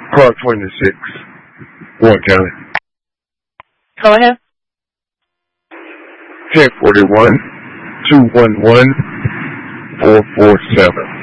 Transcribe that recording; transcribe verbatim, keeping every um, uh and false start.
Car twenty-six, Warren County. Go ahead. ten forty-one, two one one, four four seven.